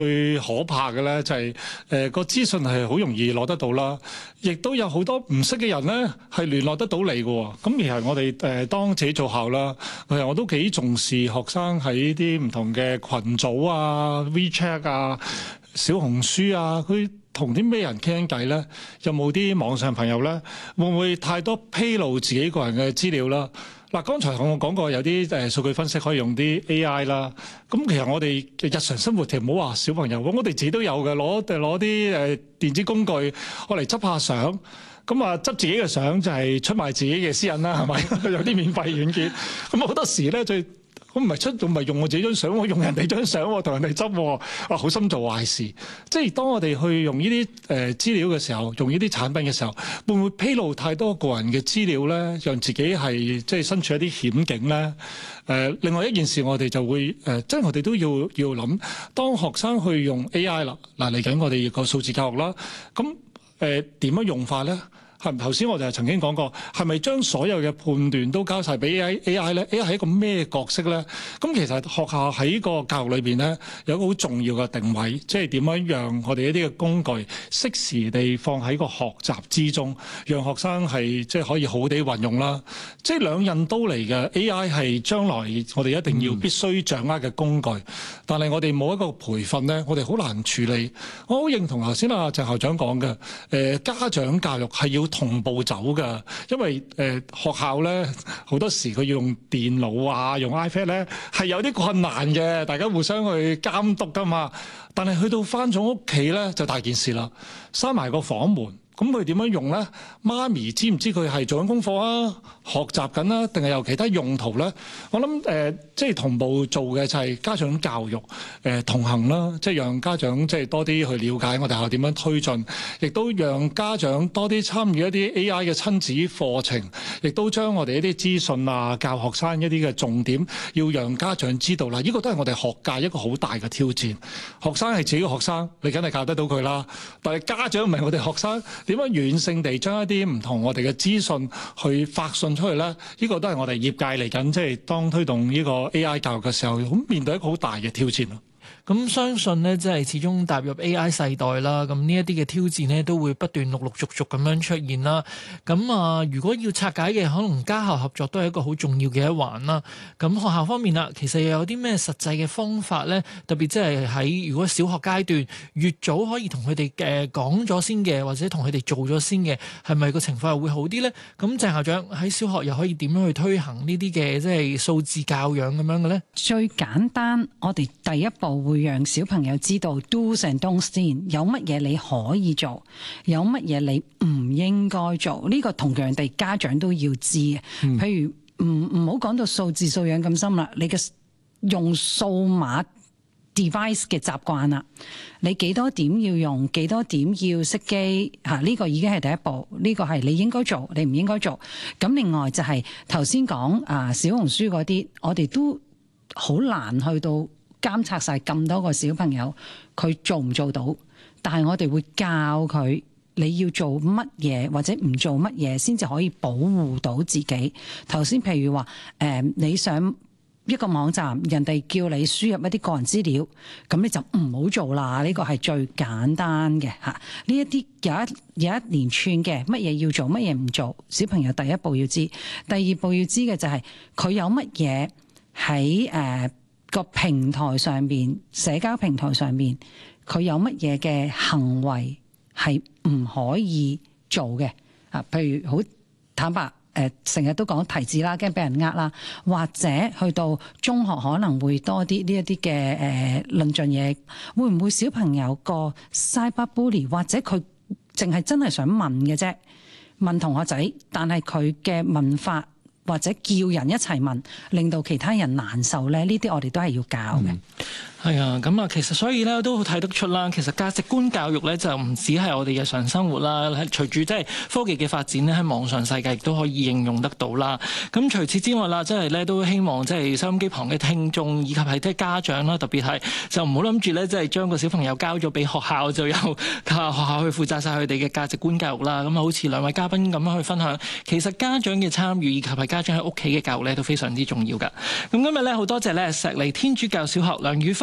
最可怕嘅咧就係個資訊係好容易攞得到啦，亦都有好多唔識嘅人咧係聯絡得到你嘅喎。咁而係我哋當自己做校啦，我都幾重視學生喺啲唔同嘅群組啊、WeChat 啊、小紅書啊，佢同啲咩人傾偈咧？有冇啲網上朋友咧？會唔會太多披露自己個人嘅資料啦？嗱，剛才我講過有啲數據分析可以用啲 AI 啦。咁其實我哋日常生活其實唔好話小朋友，我哋自己都有嘅，攞啲電子工具我嚟執下相。咁啊，執自己嘅相就係出賣自己嘅私隱啦，係咪？有啲免費軟件。咁好多時咧我唔係用我自己張相，我用人哋張相同人哋執，好心做壞事。即係當我哋去用呢啲資料嘅時候，用呢啲產品嘅時候，會唔會披露太多個人嘅資料咧，讓自己係即係身處一啲險境咧？另外一件事，我哋就會即係我哋都要諗，當學生去用 AI 啦，嗱嚟緊我哋個數字教育啦，咁點樣用法咧？頭先我就曾經講過，係咪將所有嘅判斷都交晒俾 AI 咧 ？AI 係一個咩角色咧？咁其實學校喺個教育裏邊咧，有一個好重要嘅定位，即係點樣讓我哋一啲嘅工具適時地放喺個學習之中，讓學生係即係可以好地運用啦。即係兩刃刀嚟嘅 AI 係將來我哋一定要必須掌握嘅工具，但係我哋冇一個培訓咧，我哋好難處理。我好認同頭先阿鄭校長講嘅，家長教育係要同步走㗎，因為學校咧好多時佢要用電腦啊、用 iPad 咧係有啲困難嘅，大家互相去監督㗎嘛。但係去到返咗屋企咧就大件事啦，閂埋個房門。咁佢點樣用咧？媽咪知唔知佢係做緊功課啊、學習緊啊，定係有其他用途咧？我諗即係同步做嘅就係家長教育同行啦，即係讓家長即係多啲去了解我哋學校點樣推進，亦都讓家長多啲參與一啲 AI 嘅親子課程，亦都將我哋一啲資訊啊教學生一啲嘅重點，要讓家長知道啦。呢個都係我哋學界一個好大嘅挑戰。學生係自己嘅學生，你梗係教得到佢啦，但係家長唔係我哋學生。點樣軟性地將一啲唔同我哋嘅資訊去發信出去咧？呢個都係我哋業界嚟緊，即係當推動呢個 AI 教育嘅時候，咁面對一個好大嘅挑戰咯。 咁相信呢，即係始終踏入 AI 世代啦，咁呢一啲嘅挑戰呢，都會不斷陸陸續續咁樣出現啦。咁啊，如果要拆解嘅，可能家校合作都係一個好重要嘅一環啦。咁學校方面啦，其實又有啲咩實際嘅方法呢？特別即係喺如果小學階段越早可以同佢哋講咗先嘅，或者同佢哋做咗先嘅，係咪個情況又會好啲呢？咁鄭校長喺小學又可以點樣去推行呢啲嘅即係數字教養咁樣嘅呢？ 最簡單，我哋第一步會讓小朋友知道 do's and don'ts 先，有乜嘢你可以做，有乜嘢你唔應該做，呢個同樣地家長都要知嘅。譬如唔好講到數字素養咁深啦，你嘅用數碼 device 嘅習慣啦，你幾多點要用，幾多點要熄機，呢個已經係第一步，呢個係你應該做，你唔應該做。咁另外就係頭先講小紅書嗰啲，我哋都好難去到監察晒咁多個小朋友佢做唔做到，但係我哋會教佢你要做乜嘢或者唔做乜嘢先至可以保護到自己。頭先譬如話你上一個網站，人哋叫你輸入一啲個人資料，咁你就唔好做啦。呢個係最簡單嘅嚇。呢一啲有一連串嘅乜嘢要做，乜嘢唔做，小朋友第一步要知，第二步要知嘅就係佢有乜嘢喺個平台上邊，社交平台上邊，佢有乜嘢嘅行為係唔可以做嘅啊？譬如好坦白，成日都講提字啦，驚俾人呃啦，或者去到中學可能會多啲呢一啲嘅論盡嘢，會唔會小朋友個 cyberbully 或者佢淨係真係想問嘅啫，問同學仔，但係佢嘅問法，或者叫人一齊問，令到其他人難受咧，呢啲我哋都係要教嘅。 係啊，咁啊，其實所以咧都睇得出啦。其實價值觀教育咧就唔止係我哋日常生活啦，隨住即係科技嘅發展咧，喺網上世界亦都可以應用得到啦。咁除此之外啦，即係咧都希望即係收音機旁嘅聽眾以及係即係家長啦，特別係就唔好諗住咧即係將個小朋友交咗俾學校，就由學校去負責晒佢哋嘅價值觀教育啦。咁啊，好似兩位嘉賓咁樣去分享，其實家長嘅參與以及係家長喺屋企嘅教育咧都非常之重要㗎。咁今日咧好多謝咧石籬天主教小學梁宇輝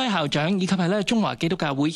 校長以及係咧中華基督教會